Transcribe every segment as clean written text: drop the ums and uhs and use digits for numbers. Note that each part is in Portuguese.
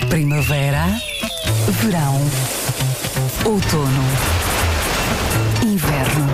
Primavera, verão, outono, inverno.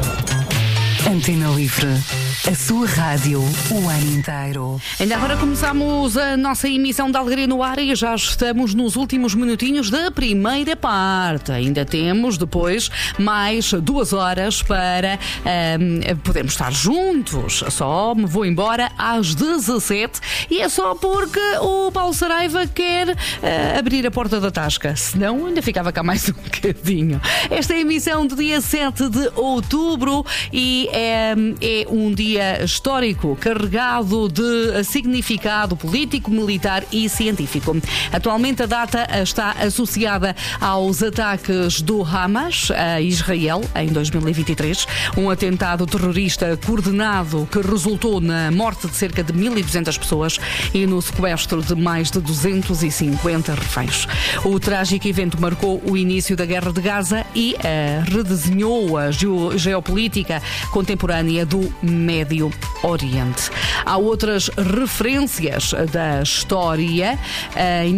Antena Livre, a sua rádio o ano inteiro. Ainda agora começamos a nossa emissão da Alegria no Ar e já estamos nos últimos minutinhos da primeira parte. Ainda temos depois mais 2 horas para podermos estar juntos. Só me vou embora às 17 e é só porque o Paulo Saraiva quer abrir a porta da tasca. Senão ainda ficava cá mais um bocadinho. Esta é a emissão do dia 7 de outubro e é um dia histórico, carregado de significado político, militar e científico. Atualmente a data está associada aos ataques do Hamas a Israel em 2023, um atentado terrorista coordenado que resultou na morte de cerca de 1.200 pessoas e no sequestro de mais de 250 reféns. O trágico evento marcou o início da Guerra de Gaza e redesenhou a geopolítica contemporânea do Médio Oriente. Há outras referências da história. Em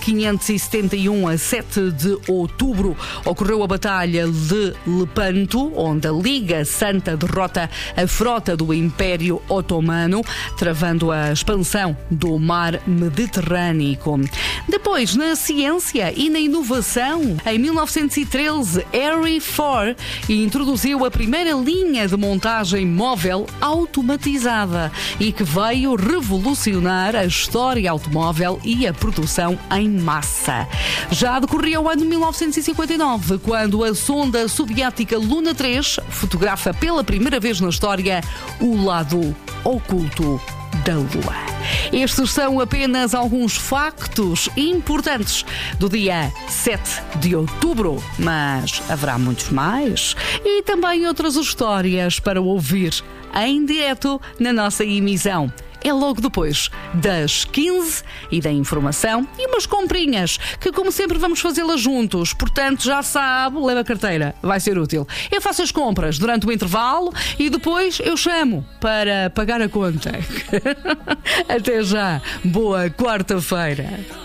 1571, a 7 de outubro, ocorreu a Batalha de Lepanto, onde a Liga Santa derrota a frota do Império Otomano, travando a expansão do mar Mediterrâneo. Depois, na ciência e na inovação, em 1913, Henry Ford introduziu a primeira linha de montagem móvel automatizada e que veio revolucionar a história automóvel e a produção em massa. Já decorria o ano 1959, quando a sonda soviética Luna 3 fotografa pela primeira vez na história o lado oculto da Lua. Estes são apenas alguns factos importantes do dia 7 de outubro, mas haverá muitos mais e também outras histórias para ouvir em direto na nossa emissão. É logo depois das 15 e da informação e umas comprinhas, que como sempre vamos fazê-las juntos. Portanto, já sabe, leva a carteira, vai ser útil. Eu faço as compras durante o intervalo e depois eu chamo para pagar a conta. Até já, boa quarta-feira.